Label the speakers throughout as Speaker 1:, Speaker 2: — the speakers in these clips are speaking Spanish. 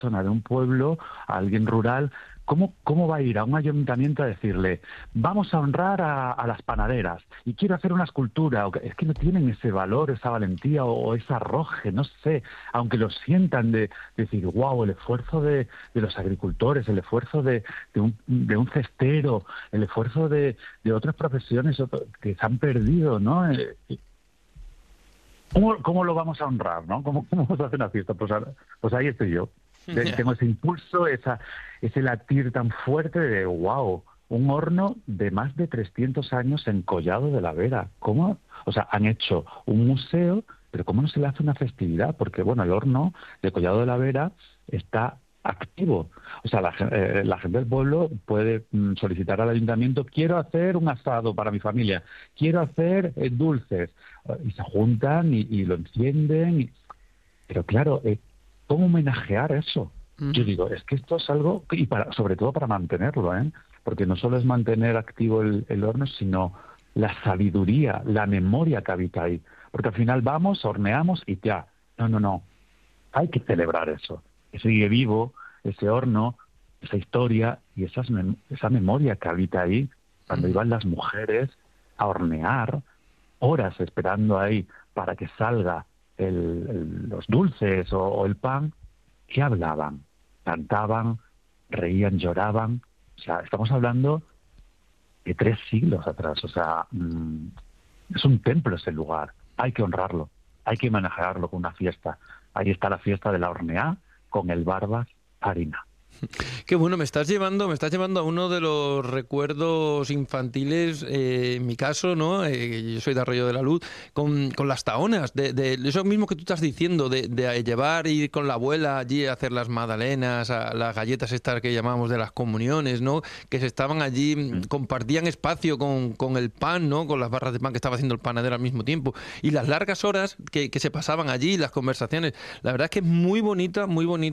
Speaker 1: persona de un pueblo, a alguien rural, ¿cómo va a ir a un ayuntamiento a decirle, vamos a honrar a las panaderas y quiero hacer una escultura? Es que no tienen ese valor, esa valentía o ese arroje, no sé, aunque lo sientan de decir, wow, el esfuerzo de los agricultores, el esfuerzo de un cestero, el esfuerzo de otras profesiones que se han perdido, ¿no? ¿Cómo lo vamos a honrar, no? ¿Cómo vamos a hacer una fiesta? Pues ahí estoy yo. Tengo ese impulso, ese latir tan fuerte de wow, un horno de más de 300 años en Collado de la Vera. ¿Cómo? O sea, han hecho un museo, pero ¿cómo no se le hace una festividad? Porque, bueno, el horno de Collado de la Vera está activo. O sea, la gente del pueblo puede solicitar al ayuntamiento, quiero hacer un asado para mi familia, quiero hacer dulces, y se juntan y lo encienden. Pero claro, ¿cómo homenajear eso? Yo digo, es que esto es algo, y sobre todo para mantenerlo, porque no solo es mantener activo el horno, sino la sabiduría, la memoria que habita ahí. Porque al final vamos, horneamos y ya. No. Hay que celebrar eso. Que sigue vivo ese horno, esa historia y esa memoria que habita ahí cuando iban las mujeres a hornear horas esperando ahí para que salga los dulces o el pan. ¿Qué hablaban? Cantaban, reían, lloraban. O sea, estamos hablando de 3 siglos atrás. O sea, es un templo ese lugar. Hay que honrarlo, hay que manejarlo con una fiesta. Ahí está la fiesta de la horneá con el Barbas Harina.
Speaker 2: Qué bueno, me estás llevando a uno de los recuerdos infantiles, en mi caso, ¿no? Yo soy de Arroyo de la Luz, con las taonas, de eso mismo que tú estás diciendo, de llevar, ir con la abuela allí a hacer las magdalenas, a las galletas estas que llamamos de las comuniones, ¿no? Que se estaban allí, compartían espacio con el pan, ¿no? Con las barras de pan que estaba haciendo el panadero al mismo tiempo. Y las largas horas que se pasaban allí, las conversaciones. La verdad es que es muy bonita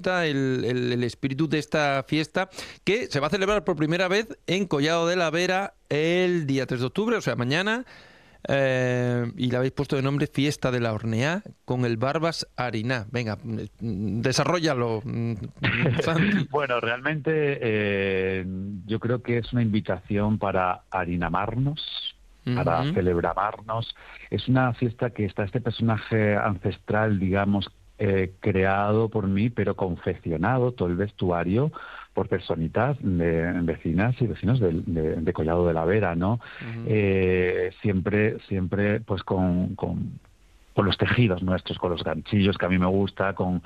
Speaker 2: el espíritu de esta fiesta, que se va a celebrar por primera vez en Collado de la Vera el día 3 de octubre, o sea, mañana, y le habéis puesto de nombre Fiesta de la Horneá con el Barbas Hariná. Venga, desarróllalo, Santi.
Speaker 1: Bueno, realmente yo creo que es una invitación para harinamarnos, para celebrarnos. Es una fiesta que está este personaje ancestral, digamos, creado por mí, pero confeccionado todo el vestuario por personitas vecinas y vecinos de Collado de la Vera, ¿no? Siempre pues con los tejidos nuestros, con los ganchillos que a mí me gusta, con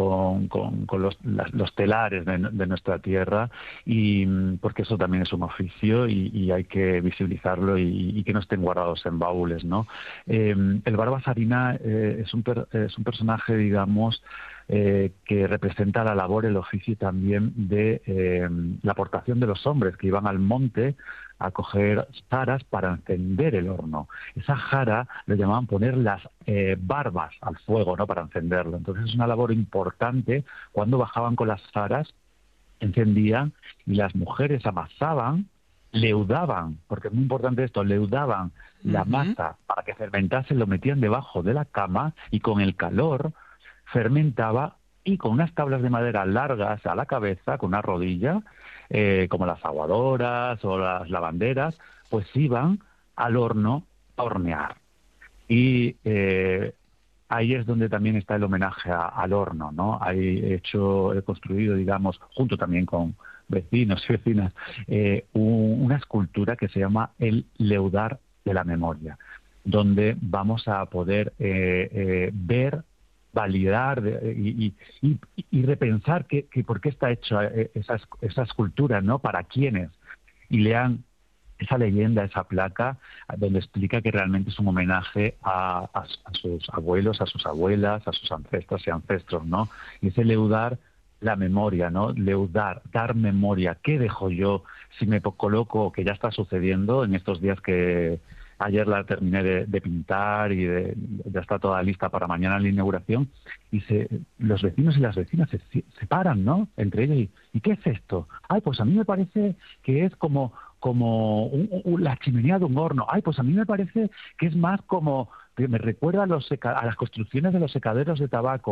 Speaker 1: los telares de nuestra tierra, y porque eso también es un oficio y hay que visibilizarlo y que no estén guardados en baúles, ¿no? El Barbas Harina es un personaje, digamos, que representa la labor, el oficio también de la aportación de los hombres que iban al monte a coger jaras para encender el horno. Esa jara lo llamaban poner las barbas al fuego, ¿no? Para encenderlo. Entonces es una labor importante. Cuando bajaban con las jaras, encendían y las mujeres amasaban, leudaban, porque es muy importante esto, leudaban la masa para que fermentase, lo metían debajo de la cama y con el calor fermentaba, y con unas tablas de madera largas a la cabeza, con una rodilla, como las aguadoras o las lavanderas, pues iban al horno a hornear. Y ahí es donde también está el homenaje al horno, ¿no? Ahí he construido, digamos, junto también con vecinos y vecinas, una escultura que se llama el Leudar de la Memoria, donde vamos a poder ver, validar y repensar que por qué está hecha esa escultura, ¿no? Para quiénes. Y lean esa leyenda, esa placa, donde explica que realmente es un homenaje a sus abuelos, a sus abuelas, a sus ancestras y ancestros, ¿no? Y ese leudar la memoria, ¿no? Leudar, dar memoria. ¿Qué dejo yo si me coloco, que ya está sucediendo en estos días que ayer la terminé de pintar y ya está toda lista para mañana la inauguración, y los vecinos y las vecinas se paran, ¿no? Entre ellos, ¿y qué es esto? Ay, pues a mí me parece que es como la chimenea de un horno. Ay, pues a mí me parece que es más como, que me recuerda a las construcciones de los secaderos de tabaco.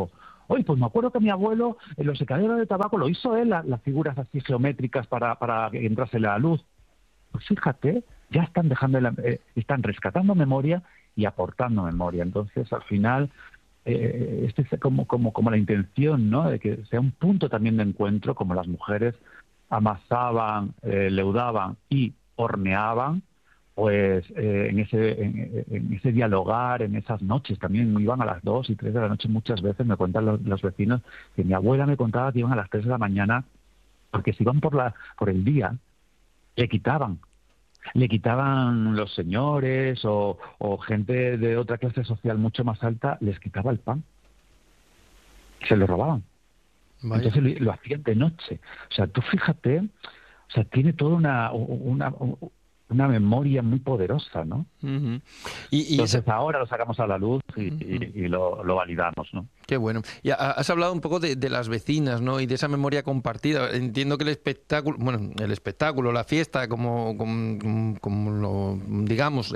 Speaker 1: Oye, pues me acuerdo que mi abuelo en los secadores de tabaco lo hizo él, las figuras así geométricas para que entrase la luz. Pues fíjate, ya están están rescatando memoria y aportando memoria. Entonces, al final, este es como la intención, ¿no? De que sea un punto también de encuentro, como las mujeres amasaban, leudaban y horneaban, pues en ese dialogar, en esas noches también iban a las 2 y 3 de la noche muchas veces, me cuentan los vecinos, que mi abuela me contaba que iban a las 3 de la mañana, porque si iban por el día, le quitaban. Le quitaban los señores o gente de otra clase social mucho más alta, les quitaba el pan, se lo robaban.
Speaker 2: Vaya.
Speaker 1: Entonces lo hacían de noche. O sea, tú fíjate, o sea, tiene toda una memoria muy poderosa, ¿no?
Speaker 2: Ujú.
Speaker 1: Entonces ahora lo sacamos a la luz
Speaker 2: Ujú.
Speaker 1: y lo validamos, ¿no?
Speaker 2: Qué bueno. Y has hablado un poco de las vecinas, ¿no? Y de esa memoria compartida. Entiendo que el espectáculo, la fiesta, como lo digamos,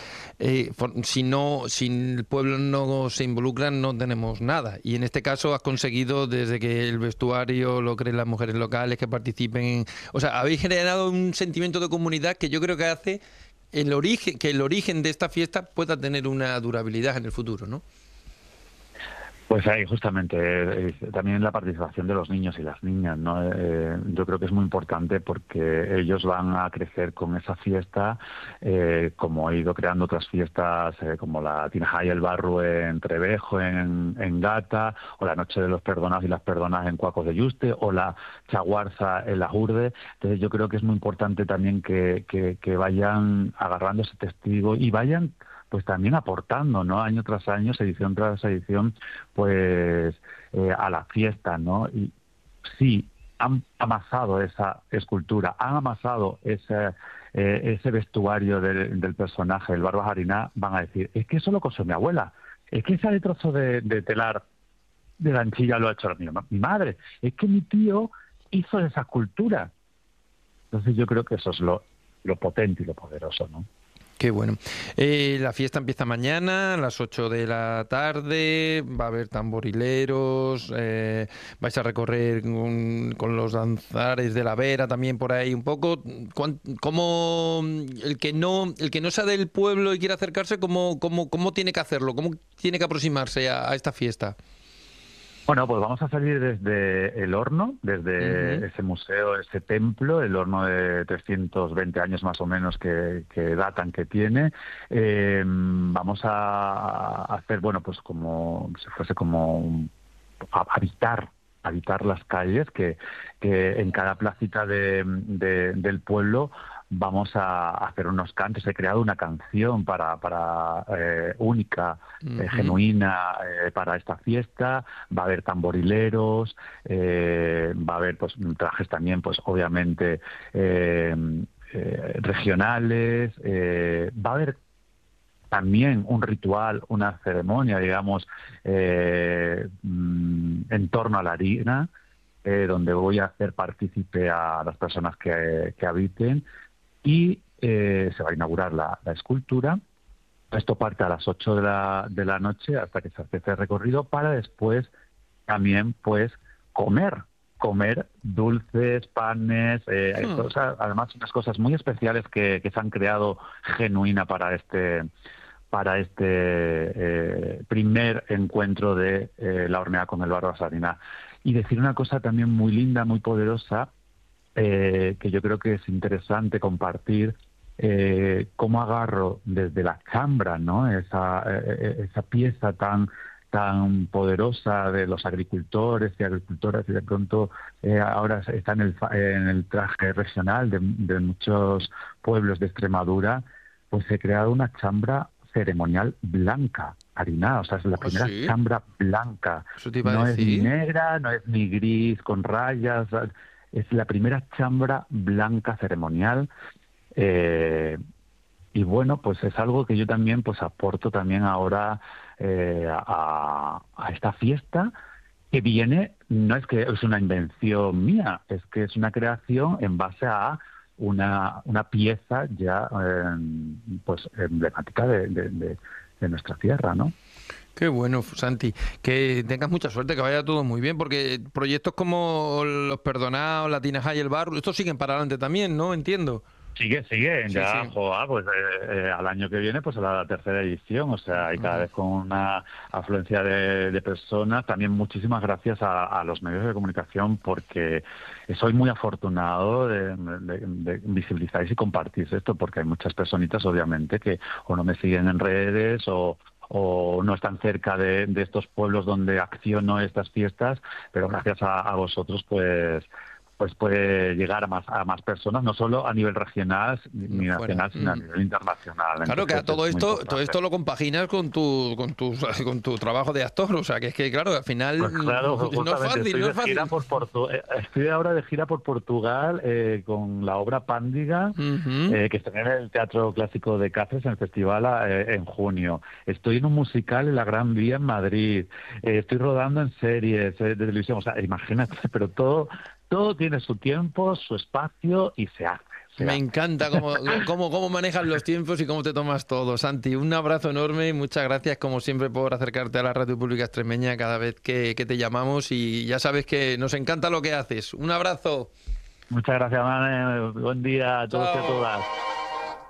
Speaker 2: si el pueblo no se involucra, no tenemos nada. Y en este caso has conseguido desde que el vestuario lo creen las mujeres locales que participen. O sea, habéis generado un sentimiento de comunidad que yo creo que hace que el origen de esta fiesta pueda tener una durabilidad en el futuro, ¿no?
Speaker 1: Pues ahí justamente también la participación de los niños y las niñas, ¿no? Yo creo que es muy importante porque ellos van a crecer con esa fiesta, como he ido creando otras fiestas como la Tinajay el Barro en Trevejo, en Gata, o la Noche de los Perdonados y las Perdonas en Cuacos de Yuste, o la Chaguarza en la Urde. Entonces yo creo que es muy importante también que vayan agarrando ese testigo y vayan pues también aportando, ¿no? Año tras año, edición tras edición, pues a la fiesta, ¿no? Y sí, han amasado esa escultura, han amasado ese vestuario del personaje, el Barbas Ariná, van a decir, es que eso lo cosió mi abuela, es que ese trozo de telar de la anchilla lo ha hecho mi madre, es que mi tío hizo esa escultura. Entonces yo creo que eso es lo potente y lo poderoso, ¿no?
Speaker 2: Qué bueno. La fiesta empieza mañana a las 8 de la tarde, va a haber tamborileros, vais a recorrer con los danzares de la Vera también por ahí un poco. ¿Cómo el que no sea del pueblo y quiera acercarse, cómo tiene que hacerlo? ¿Cómo tiene que aproximarse a esta fiesta?
Speaker 1: Bueno, pues vamos a salir desde el horno, desde
Speaker 2: Ujú.
Speaker 1: ese museo, ese templo, el horno de 320 años más o menos que datan que tiene. Vamos a hacer, bueno, pues como si fuese como habitar las calles, que en cada placita del pueblo vamos a hacer unos cantos. He creado una canción para única,
Speaker 2: Ujú.
Speaker 1: genuina, para esta fiesta. Va a haber tamborileros, va a haber pues trajes también, pues obviamente regionales. Va a haber también un ritual, una ceremonia, digamos, en torno a la harina, donde voy a hacer partícipe a las personas que habiten y se va a inaugurar la escultura. Esto parte a las 8 de la noche hasta que se hace ese recorrido para después también pues comer dulces, panes,
Speaker 2: Hmm.
Speaker 1: además unas cosas muy especiales que se han creado genuina para este primer encuentro de la horneada con el Barbas Ariná. Y decir una cosa también muy linda, muy poderosa, que yo creo que es interesante compartir, cómo agarro desde la chambra, ¿no? Esa pieza tan poderosa de los agricultores y agricultoras, y de pronto ahora está en el traje regional de muchos pueblos de Extremadura, pues he creado una chambra ceremonial blanca, harinada, o sea, es la
Speaker 2: ¿Ah,
Speaker 1: primera
Speaker 2: sí?
Speaker 1: chambra blanca.
Speaker 2: Eso te iba a
Speaker 1: No es ni
Speaker 2: decir.
Speaker 1: negra, no es ni gris con rayas, es la primera chambra blanca ceremonial. eh, y bueno, pues es algo que yo también pues aporto también ahora a esta fiesta, que viene, no es que es una invención mía, es que es una creación en base a una pieza ya pues emblemática de nuestra tierra, ¿no?
Speaker 2: Qué bueno, Santi. Que tengas mucha suerte, que vaya todo muy bien, porque proyectos como Los Perdonados, La Tinaja y el Bar, estos siguen para adelante también, ¿no? Entiendo.
Speaker 1: Sigue,
Speaker 2: Sí,
Speaker 1: ya,
Speaker 2: sí.
Speaker 1: joa, pues al año que viene pues a la tercera edición, o sea, y cada
Speaker 2: Ujú.
Speaker 1: vez con una afluencia de personas. También muchísimas gracias a los medios de comunicación, porque soy muy afortunado de visibilizar y compartir esto, porque hay muchas personitas, obviamente, que o no me siguen en redes o no están cerca de estos pueblos donde acciono estas fiestas, pero gracias a vosotros, pues puede llegar a más personas, no solo a nivel regional
Speaker 2: No
Speaker 1: ni
Speaker 2: fuera.
Speaker 1: nacional, sino a nivel internacional.
Speaker 2: Claro que a
Speaker 1: Entonces es muy
Speaker 2: todo
Speaker 1: importante.
Speaker 2: esto lo compaginas con tu trabajo de actor, o sea, que es que claro, al final
Speaker 1: Pues claro,
Speaker 2: no es
Speaker 1: justamente
Speaker 2: fácil,
Speaker 1: estoy
Speaker 2: no
Speaker 1: de
Speaker 2: es
Speaker 1: gira
Speaker 2: fácil.
Speaker 1: estoy ahora de gira por Portugal con la obra Pándiga,
Speaker 2: Ujú.
Speaker 1: que estará en el Teatro Clásico de Cáceres en el festival en junio. Estoy en un musical en la Gran Vía en Madrid. Estoy rodando en series de televisión. O sea, imagínate, pero todo tiene su tiempo, su espacio y se hace, se
Speaker 2: Me
Speaker 1: hace.
Speaker 2: encanta cómo manejas los tiempos y cómo te tomas todo, Santi. Un abrazo enorme y muchas gracias, como siempre, por acercarte a la Radio Pública Extremeña cada vez que te llamamos. Y ya sabes que nos encanta lo que haces. Un abrazo.
Speaker 1: Muchas gracias, Mane. Buen día a todos y a
Speaker 2: Chao.
Speaker 1: todas.